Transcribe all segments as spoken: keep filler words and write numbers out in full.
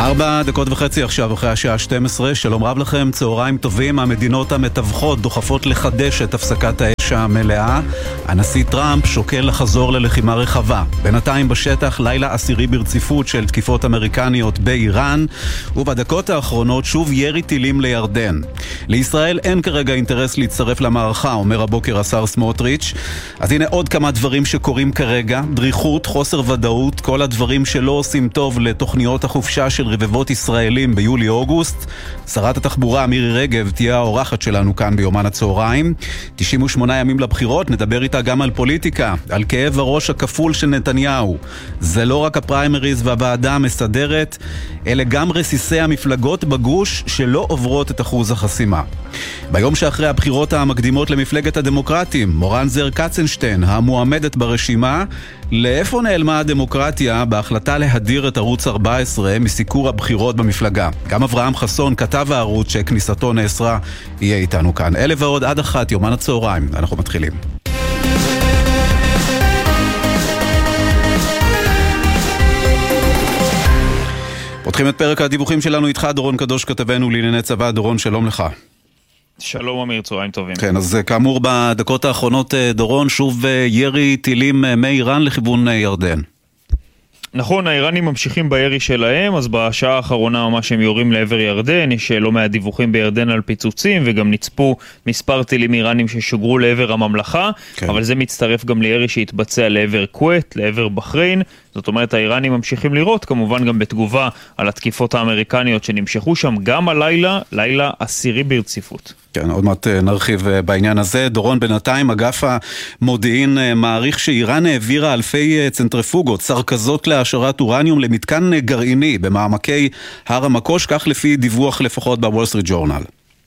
ארבע דקות וחצי עכשיו אחרי השעה שתים עשרה. שלום רב לכם, צהריים טובים. המדינות המתווכות דוחפות לחדש את הפסקת האש המלאה. הנשיא טראמפ שוקל לחזור ללחימה רחבה. בינתיים בשטח לילה עשירי ברציפות של תקיפות אמריקניות באיראן, ובדקות האחרונות שוב ירי טילים לירדן. לישראל אין כרגע אינטרס להצטרף למערכה, אומר הבוקר השר סמוטריץ'. אז הנה עוד כמה דברים שקורים כרגע: דריכות, חוסר ודאות, כל הדברים שלא עושים טוב לתוכניות החופשה של רבבות ישראלים ביולי-אוגוסט. שרת התחבורה מירי רגב תהיה האורחת שלנו כאן ביומן הצהריים. תשעים ושמונה ימים לבחירות, נדבר איתה גם על פוליטיקה, על כאב הראש הכפול של נתניהו. זה לא רק הפריימריז והוועדה המסדרת, אלה גם רסיסי המפלגות בגוש שלא עוברות את אחוז החסימה. ביום שאחרי הבחירות המקדימות למפלגת הדמוקרטים, מורן זר קצנשטיין, המועמדת ברשימה, לאיפה נעלמה הדמוקרטיה בהחלטה להדיר את ערוץ ארבע עשרה מסיקור הבחירות במפלגה? גם אברהם חסון, כתב הערוץ שכניסתו נאסרה, יהיה איתנו כאן. אלה ועוד עד אחת, יומן הצהריים. אנחנו מתחילים. פותחים את פרק הדיווחים שלנו איתך, דורון קדוש, כתבנו לענייני צבא. דורון, שלום לך. שלום אמיר, צהריים טובים. כן, אז כאמור בדקות האחרונות, דורון, שוב ירי טילים מאיראן לכיוון ירדן. נכון, האיראנים ממשיכים בירי שלהם, אז בשעה האחרונה ממש הם יורים לעבר ירדן. יש לא מעט דיווחים בירדן על פיצוצים, וגם נצפו מספר טילים איראנים ששוגרו לעבר הממלכה, כן. אבל זה מצטרף גם לירי שהתבצע לעבר קווייט, לעבר בחריין. זאת אומרת, האיראנים ממשיכים לראות, כמובן גם בתגובה על התקיפות האמריקניות שנמשכו שם גם הלילה, לילה עשירי ברציפות. כן, עוד מעט נרחיב בעניין הזה. דורון, בינתיים אגף המודיעין מעריך שאיראן העבירה אלפי צנטריפוגות, סרכזות להשארת אורניום למתקן גרעיני במעמקי הר המקוש, כך לפי דיווח לפחות בוול סטריט ג'ורנל.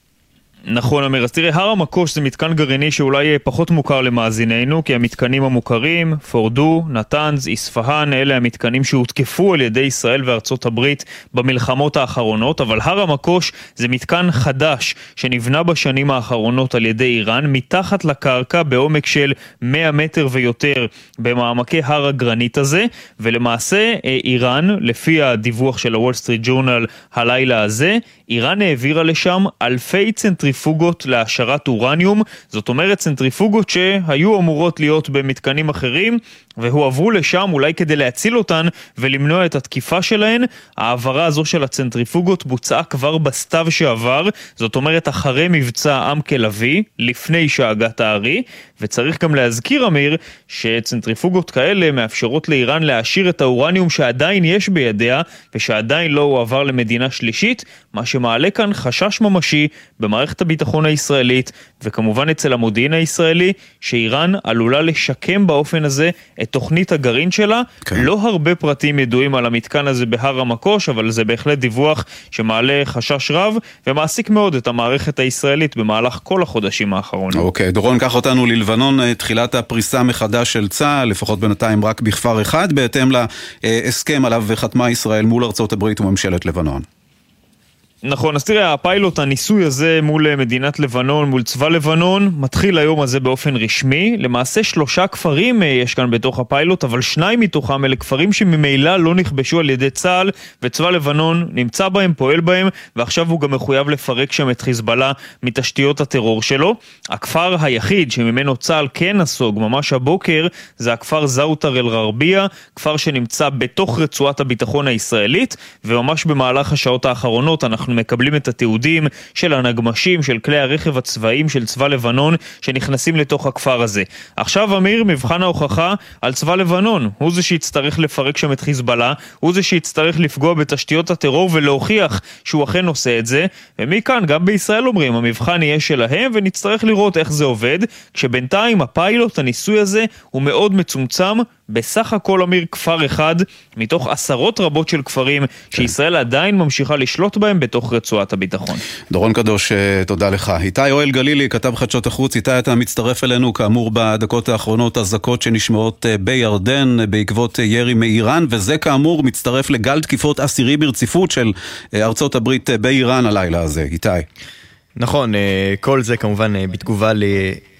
נכון אמיר, אז תראה, הר המקוש זה מתקן גרעיני שאולי פחות מוכר למאזיננו, כי המתקנים המוכרים, פורדו, נתנז, איספהאן, אלה המתקנים שהותקפו על ידי ישראל וארצות הברית במלחמות האחרונות, אבל הר המקוש זה מתקן חדש שנבנה בשנים האחרונות על ידי איראן, מתחת לקרקע בעומק של מאה מטר ויותר במעמקי הר הגרנית הזה, ולמעשה איראן, לפי הדיווח של הוול סטריט ג'ורנל הלילה הזה, איראן העבירה לשם אלפי צנטריפוגות להשארת אורניום. זאת אומרת, צנטריפוגות שהיו אמורות להיות במתקנים אחרים והועברו לשם אולי כדי להציל אותן ולמנוע את התקיפה שלהן. העברה הזו של הצנטריפוגות בוצעה כבר בסתיו שעבר, זאת אומרת אחרי מבצע עם כלבי, לפני שאגת הארי. וצריך גם להזכיר אמיר שצנטריפוגות כאלה מאפשרות לאיראן להשאיר את האורניום שעדיין יש בידיה ושעדיין לא הועבר למדינה שלישית, מה שמעלה כאן חשש ממשי במערכת הביטחון הישראלית וכמובן אצל המודיעין הישראלי שאיראן עלולה לשקם באופן הזה את תוכנית הגרעין שלה. כן. לא הרבה פרטים ידועים על המתקן הזה בהר המקוש, אבל זה בהחלט דיווח שמעלה חשש רב ומעסיק מאוד את המערכת הישראלית במהלך כל החודשים האחרונים. אוקיי, דורון, קח אותנו ללבנון. תחילת הפריסה מחדש של צה"ל, לפחות בינתיים רק בכפר אחד, בהתאם להסכם עליו וחתמה ישראל מול ארצות הברית וממשלת לבנון. נכון, אז תראה, הפיילוט, הניסוי הזה מול מדינת לבנון, מול צבא לבנון, מתחיל היום הזה באופן רשמי. למעשה שלושה כפרים יש כאן בתוך הפיילוט, אבל שניים מתוכם אלה כפרים שממילא לא נכבשו על ידי צה"ל, וצבא לבנון נמצא בהם, פועל בהם, ועכשיו הוא גם מחויב לפרק שם את חיזבאללה מתשתיות הטרור שלו. הכפר היחיד שממנו צה"ל כן נסוג ממש הבוקר, זה הכפר זאוטר אל-גרבייה, כפר שנמצא בתוך רצועת הביטחון הישראלית, וממש במהלך השעות האחרונות אנחנו אנחנו מקבלים את התיעודים של הנגמשים, של כלי הרכב הצבאיים של צבא לבנון שנכנסים לתוך הכפר הזה. עכשיו אמיר, מבחן ההוכחה על צבא לבנון. הוא זה שיצטרך לפרק שם את חיזבאללה, הוא זה שיצטרך לפגוע בתשתיות הטרור ולהוכיח שהוא אכן עושה את זה. ומכאן גם בישראל אומרים, המבחן יהיה שלהם ונצטרך לראות איך זה עובד, כשבינתיים הפיילוט, הניסוי הזה, הוא מאוד מצומצם. בסך הכל אמיר כפר אחד מתוך עשרות רבות של כפרים שישראל עדיין ממשיכה לשלוט בהם בתוך רצועת הביטחון. דורון קדוש, תודה לך. איתי אוהל גלילי, כתב חדשות החוץ. איתי, אתה מצטרף אלינו כאמור בדקות האחרונות אזעקות שנשמעות בירדן בעקבות ירי מאיראן, וזה כאמור מצטרף לגל תקיפות עשירי ברציפות של ארצות הברית באיראן הלילה הזה. איתי. נכון, כל זה כמובן בתגובה ל...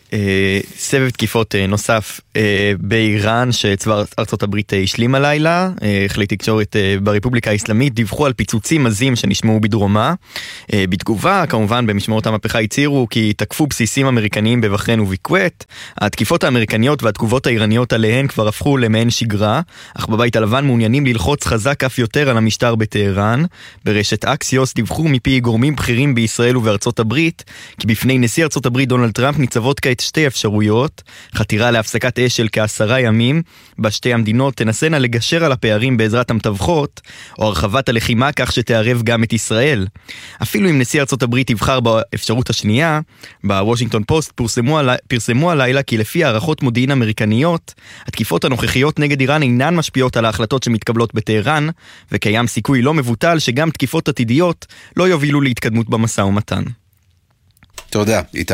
סבב תקיפות נוסף באיראן שצבא ארצות הברית השלים הלילה. כלי תקשורת ברפובליקה האסלאמית דיווחו על פיצוצים עזים שנשמעו בדרומה. בתגובה, כמובן במשמרות המהפכה הצהירו כי תקפו בסיסים אמריקניים בבחריין ובכווית. התקיפות האמריקניות והתגובות האיראניות עליהן כבר הפכו למעין שגרה, אך בבית הלבן מעוניינים ללחוץ חזק אף יותר על המשטר בטהרן. ברשת אקסיוס דיווחו מפי גורמים בכירים בישראל ובארצות הברית כי בפני נשיא ארצות הברית דונלד טראמפ ניצבות כעת שתי אפשרויות: חתירה להפסקת אש של כעשרה ימים בשתי המדינות תנסנה לגשר על הפערים בעזרת המתווכות, או הרחבת הלחימה כך שתערב גם את ישראל. אפילו אם נשיא ארצות הברית יבחר באפשרות השנייה, בוושינגטון פוסט פרסמו, עלי, פרסמו הלילה כי לפי הערכות מודיעין אמריקניות התקיפות הנוכחיות נגד איראן אינן משפיעות על ההחלטות שמתקבלות בטהרן, וקיים סיכוי לא מבוטל שגם תקיפות עתידיות לא יובילו להתקדמות במשא ומתן. תודה, איתי.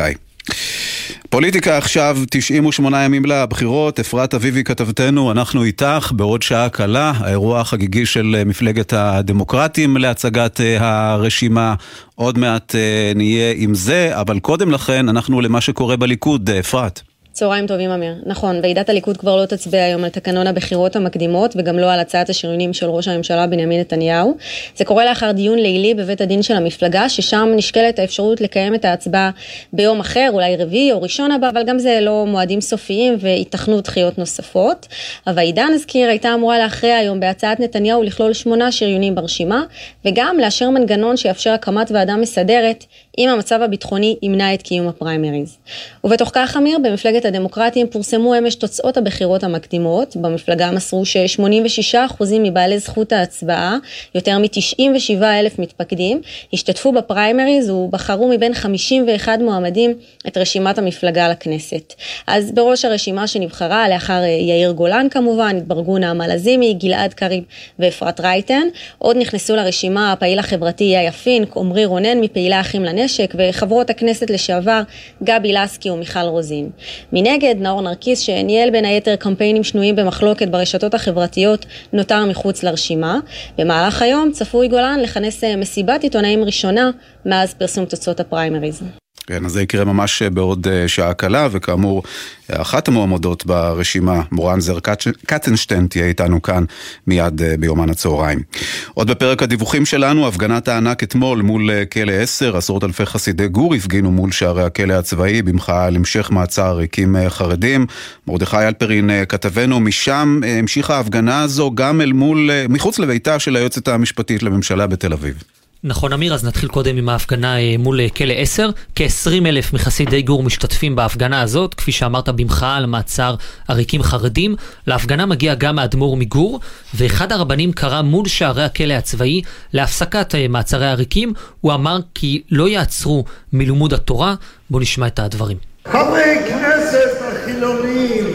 פוליטיקה עכשיו, תשעים ושמונה ימים לבחירות. אפרת אביבי כתבתנו, אנחנו איתך בעוד שעה קלה, האירוע החגיגי של מפלגת הדמוקרטים להצגת הרשימה. עוד מעט נהיה עם זה, אבל קודם לכן אנחנו למה שקורה בליכוד. אפרת. צהריים טובים אמיר. נכון, ועידת הליכוד כבר לא תצביע היום על תקנון הבחירות המקדימות וגם לא על הצעת השריונים של ראש הממשלה בנימין נתניהו. זה קורה לאחר דיון לילי בבית הדין של המפלגה, ששם נשקלת האפשרות לקיים את ההצבעה ביום אחר, אולי רביעי או ראשון הבא, אבל גם זה לא מועדים סופיים והתכנו דחיות נוספות. הוועידה, נזכיר, הייתה אמורה להכריע היום בהצעת נתניהו לכלול שמונה שריונים ברשימה, וגם לאשר מנגנון שיאפשר הקמת ועדה מסדרת אם המצב הביטחוני ימנע את קיום הפריימריז. ובתוך כך אמיר, במפלגת הדמוקרטים פורסמו אמש תוצאות הבחירות המקדימות. במפלגה מסרו ש-שמונים ושישה אחוז מבעלי זכות ההצבעה, יותר מ-תשעים ושבעה אלף מתפקדים, השתתפו בפריימריז ובחרו מבין חמישים ואחד מועמדים את רשימת המפלגה לכנסת. אז בראש הרשימה שנבחרה, לאחר יאיר גולן כמובן, התברגו נעמה לזימי, גלעד קריב ואפרת רייטן. עוד נכנסו לרשימה הפעיל החברתי יאיה פינק, עמרי רונן מפעילה אחים לנשק, וחברות הכנסת לשעבר גבי לסקי ומיכל רוזין. מנגד, נאור נרקיס, שניהל בין היתר קמפיינים שנויים במחלוקת ברשתות החברתיות, נותר מחוץ לרשימה. במהלך היום צפוי גולן לכנס מסיבת עיתונאים ראשונה מאז פרסום תוצאות הפריימריז. כן, אז זה יקרה ממש בעוד שעה קלה, וכאמור, אחת המועמדות ברשימה, מורן זר קטנשטיין, תהיה איתנו כאן מיד ביומן הצהריים. עוד בפרק הדיווחים שלנו, הפגנת הענק אתמול מול כלא עשר, עשרות אלפי חסידי גור הפגינו מול שערי הכלא הצבאי, במחאה על המשך מעצר ריקים חרדים. מרדכי אלפרין כתבנו, משם המשיכה ההפגנה הזו גם אל מול, מחוץ לביתה של היועצת המשפטית לממשלה בתל אביב. נכון אמיר, אז נתחיל קודם עם ההפגנה מול כלא עשר. כ-עשרים אלף מחסידי גור משתתפים בהפגנה הזאת, כפי שאמרת, במחאה על מעצר עריקים חרדים. להפגנה מגיע גם האדמו"ר מגור, ואחד הרבנים קרא מול שערי הכלא הצבאי להפסקת מעצרי עריקים. הוא אמר כי לא יעצרו מלימוד התורה. בואו נשמע את הדברים. חברי כנסת החילונים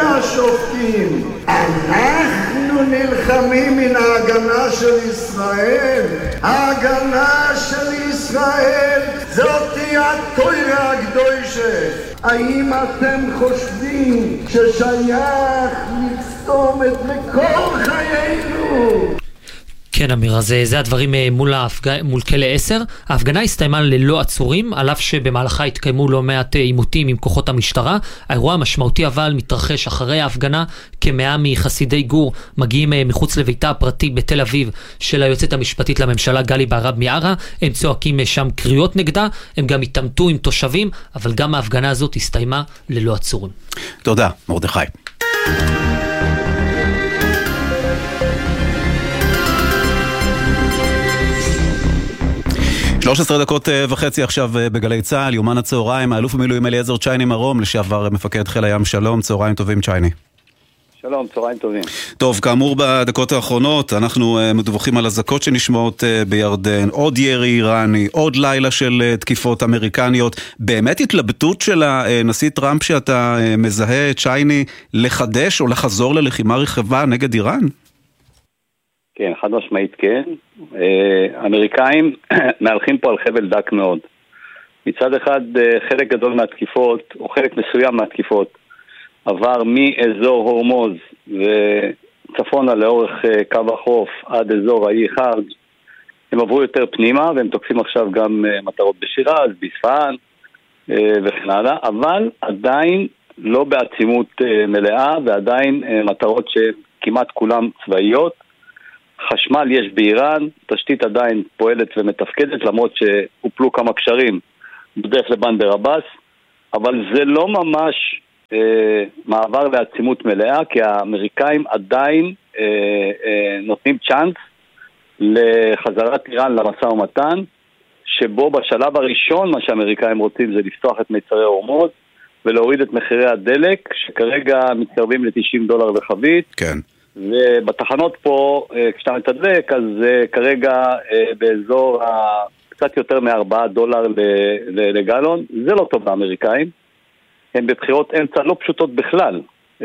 והשופטים, אנחנו נלחמים מן ההגנה של ישראל. ההגנה של ישראל זאתי התורה הקדושה. האם אתם חושבים ששייך לסתום את מקור חיינו? כן אמיר, אז זה הדברים מול, ההפג... מול כלא עשר. ההפגנה הסתיימה ללא עצורים, על אף שבמהלכה התקיימו לא מעט עימותים עם כוחות המשטרה. האירוע המשמעותי אבל מתרחש אחרי ההפגנה. כמאה מחסידי גור מגיעים מחוץ לביתה הפרטי בתל אביב של היועצת המשפטית לממשלה גלי בהרב מיארה. הם צועקים שם קריאות נגדה, הם גם התעמתו עם תושבים, אבל גם ההפגנה הזאת הסתיימה ללא עצורים. תודה, מרדכי. שלוש עשרה דקות וחצי עכשיו בגלי צהל, יומן הצהריים, האלוף במילואים אליעזר צ'ייני מרום, לשעבר מפקד חיל הים, שלום, צהריים טובים צ'ייני. שלום, צהריים טובים. טוב, כאמור בדקות האחרונות, אנחנו מדווחים על הזקות שנשמעות בירדן, עוד ירי איראני, עוד לילה של תקיפות אמריקניות, באמת התלבטות של הנשיא טראמפ שאתה מזהה, צ'ייני, לחדש או לחזור ללחימה רחבה נגד איראן? כן, חד משמעית כן. האמריקאים מהלכים פה על חבל דק מאוד. מצד אחד, חלק גדול מהתקיפות, או חלק מסוים מהתקיפות, עבר מאזור הורמוז וצפונה לאורך קו החוף עד אזור האי חרג'. הם עברו יותר פנימה, והם תוקפים עכשיו גם מטרות בשירז, בספהאן, וכן הלאה, אבל עדיין לא בעצימות מלאה, ועדיין מטרות שכמעט כולן צבאיות. חשמל יש באיראן, תשתית עדיין פועלת ומתפקדת, למרות שהופלו כמה קשרים בדרך לבנדר עבאס, אבל זה לא ממש אה, מעבר לעצימות מלאה, כי האמריקאים עדיין אה, אה, נותנים צ'אנס לחזרת איראן למשא ומתן, שבו בשלב הראשון מה שהאמריקאים רוצים זה לפתוח את מצרי הורמוז, ולהוריד את מחירי הדלק, שכרגע מתקרבים ל-תשעים דולר לחבית. כן. ובתחנות פה, כשאתה מתדלק, אז כרגע באזור קצת יותר מ-ארבעה דולר לגלון. זה לא טוב לאמריקאים. הם בבחירות אמצע לא פשוטות בכלל,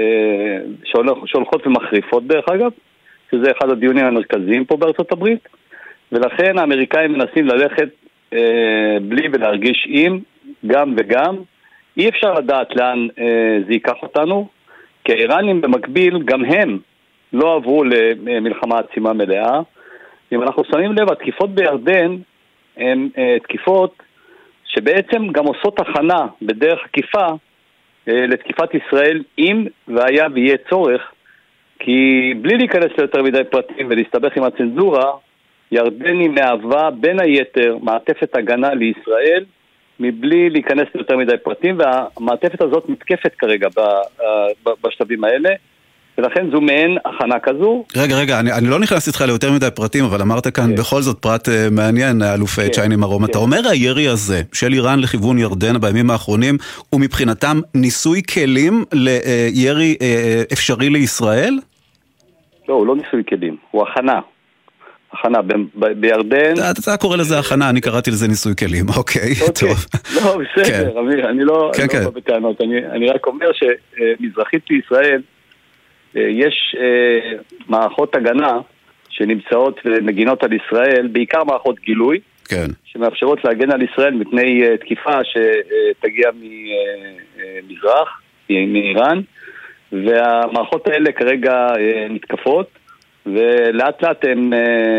שהולכות ומחריפות דרך אגב, שזה אחד הדיונים המרכזיים פה בארצות הברית, ולכן האמריקאים מנסים ללכת בלי ולהרגיש עם, גם וגם. אי אפשר לדעת לאן זה ייקח אותנו, כי האיראנים במקביל, גם הם לא עברו למלחמה עצימה מלאה. אם אנחנו שמים לב, התקיפות בירדן הן תקיפות שבעצם גם עושות הכנה בדרך עקיפה לתקיפת ישראל, אם והיה ויהיה צורך, כי בלי להיכנס ליותר מדי פרטים ולהסתבך עם הצנזורה, ירדן היא מהווה בין היתר מעטפת הגנה לישראל, מבלי להיכנס ליותר מדי פרטים, והמעטפת הזאת מתקפת כרגע בשלבים האלה, ולכן זו מעין הכנה כזו. רגע, רגע, אני, אני לא נכנס איתך ליותר מדי פרטים, אבל אמרת כאן כן. בכל זאת פרט uh, מעניין, אלוף כן. צ'ייני מרום. כן. אתה אומר הירי הזה של איראן לכיוון ירדן בימים האחרונים, הוא מבחינתם ניסוי כלים לירי uh, אפשרי לישראל? לא, הוא לא ניסוי כלים, הוא הכנה. הכנה ב- ב- בירדן. אתה, אתה קורא לזה הכנה, אני קראתי לזה ניסוי כלים, אוקיי, אוקיי. טוב. לא, בסדר, אמיר, אני לא, כן, אני כן. לא בטענות, אני, אני רק אומר שמזרחית לישראל, יש אה, מערכות הגנה שנמצאות ומגינות על ישראל, בעיקר מערכות גילוי, כן. שמאפשרות להגן על ישראל מפני אה, תקיפה שתגיע ממזרח, אה, מאיראן, והמערכות האלה כרגע אה, מתקפות, ולאט לאט הם, אה,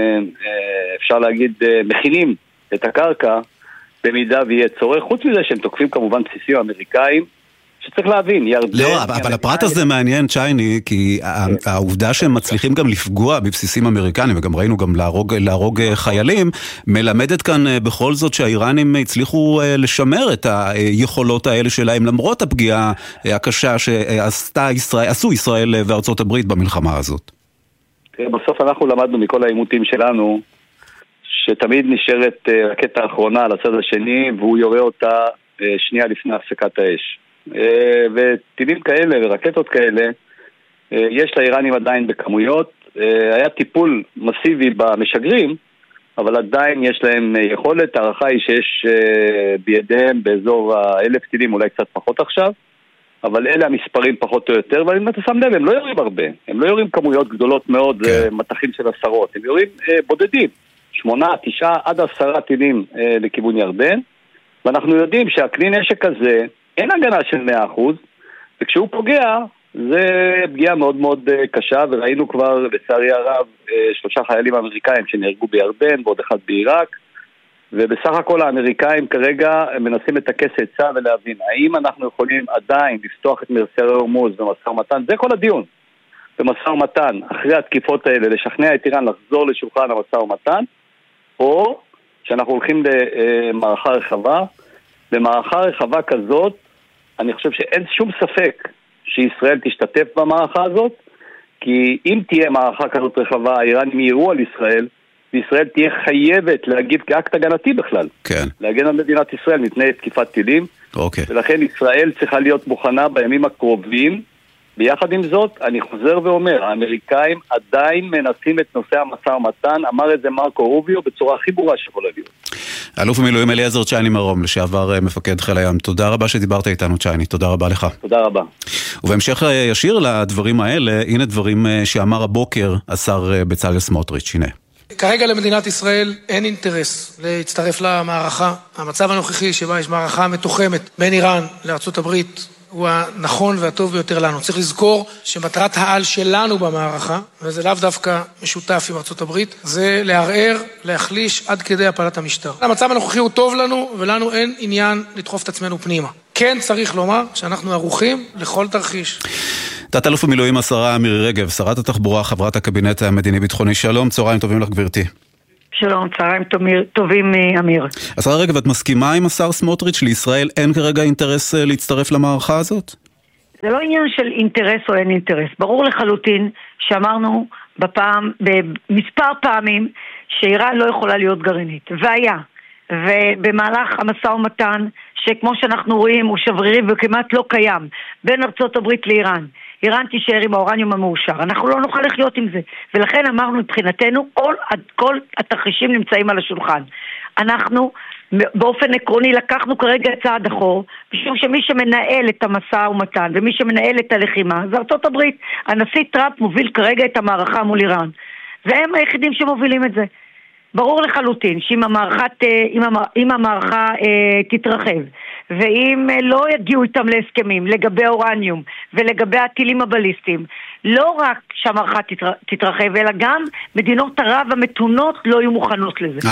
אה, אפשר להגיד, אה, מכינים את הקרקע במידה ויהיה צורך, חוץ מזה שהם תוקפים כמובן בסיסים אמריקאים, שצריך להבין, ירדן... לא, אבל הפרט הזה מעניין, צ'ייני, כי העובדה שהם מצליחים גם לפגוע בבסיסים אמריקנים, וגם ראינו גם להרוג חיילים, מלמדת כאן בכל זאת שהאיראנים הצליחו לשמר את היכולות האלה שלהם, למרות הפגיעה הקשה שעשו ישראל וארצות הברית במלחמה הזאת. בסוף אנחנו למדנו מכל האימותים שלנו, שתמיד נשארת רקטה האחרונה על הצד השני, והוא יורה אותה שנייה לפני הפסקת האש. וטילים כאלה ורקטות כאלה יש לאיראנים עדיין בכמויות. היה טיפול מסיבי במשגרים, אבל עדיין יש להם יכולת. הערכה היא שיש בידיהם באזור האלף טילים, אולי קצת פחות עכשיו, אבל אלה המספרים פחות או יותר. ואם אתה שם לב, הם לא יורים הרבה, הם לא יורים כמויות גדולות מאוד, כן. מתחים של עשרות, הם יורים בודדים, שמונה, תשעה עד עשרה טילים לכיוון ירדן. ואנחנו יודעים שהכלי נשק הזה אין הגנה של מאה אחוז, וכשהוא פוגע, זה פגיעה מאוד מאוד קשה, וראינו כבר לצערי הרב שלושה חיילים אמריקאים שנהרגו בירדן, ועוד אחד בעיראק, ובסך הכל האמריקאים כרגע מנסים לטכס עצה ולהבין, האם אנחנו יכולים עדיין לפתוח את מצרי הורמוז במשא ומתן, זה כל הדיון, במשא ומתן, אחרי התקיפות האלה, לשכנע את איראן לחזור לשולחן המשא ומתן, או שאנחנו הולכים למערכה רחבה. במערכה רחבה כזאת, אני חושב שאין שום ספק שישראל תשתתף במערכה הזאת, כי אם תהיה מערכה כזאת רחבה, האיראנים יירו על ישראל, וישראל תהיה חייבת להגיב כאקט הגנתי בכלל. כן. להגן על מדינת ישראל מפני תקיפת טילים. אוקיי. ולכן ישראל צריכה להיות מוכנה בימים הקרובים. ביחד עם זאת, אני חוזר ואומר, האמריקאים עדיין מנסים את נושא המשא ומתן, אמר את זה מרקו רוביו בצורה הכי ברורה שיכולה להיות. אלוף המילואים אליעזר צ'ייני מרום, לשעבר מפקד חיל הים, תודה רבה שדיברת איתנו צ'ייני, תודה רבה לך. תודה רבה. ובהמשך ישיר לדברים האלה, הנה דברים שאמר הבוקר השר בצלאל סמוטריץ', הנה. כרגע למדינת ישראל אין אינטרס להצטרף למערכה. המצב הנוכחי שבה יש מערכה מתוחמת בין איראן לארצות הברית הוא הנכון והטוב ביותר לנו. צריך לזכור שמטרת העל שלנו במערכה, וזה לאו דווקא משותף עם ארצות הברית, זה לערער, להחליש עד כדי הפלת המשטר. המצב הנוכחי הוא טוב לנו, ולנו אין עניין לדחוף את עצמנו פנימה. כן צריך לומר שאנחנו ערוכים לכל תרחיש. תת-אלוף במילואים השרה מירי רגב, שרת התחבורה, חברת הקבינט המדיני-ביטחוני. שלום, צהריים טובים לך גברתי. שלום, צהריים טובים אמיר. השרה רגב, את מסכימה עם השר סמוטריץ' לישראל אין כרגע אינטרס להצטרף למערכה הזאת? זה לא עניין של אינטרס או אין אינטרס. ברור לחלוטין שאמרנו בפעם, במספר פעמים שאיראן לא יכולה להיות גרעינית. והיה. ובמהלך המשא ומתן, שכמו שאנחנו רואים הוא שברירי וכמעט לא קיים, בין ארצות הברית לאיראן. איראן תישאר עם האורניום המאושר. אנחנו לא נוכל לחיות עם זה. ולכן אמרנו מבחינתנו, כל, כל התרחישים נמצאים על השולחן. אנחנו באופן עקרוני לקחנו כרגע צעד אחור, משום שמי שמנהל את המשא ומתן, ומי שמנהל את הלחימה, זה ארצות הברית. הנשיא טראמפ מוביל כרגע את המערכה מול איראן. והם היחידים שמובילים את זה. ברור לחלוטין שאם המערכה, אם המערכה, אם המערכה אה, תתרחב, ואם לא יגיעו איתם להסכמים לגבי אורניום ולגבי הטילים הבליסטיים, לא רק שהמערכה תתרחב, אלא גם מדינות ערב המתונות לא יהיו מוכנות לזה.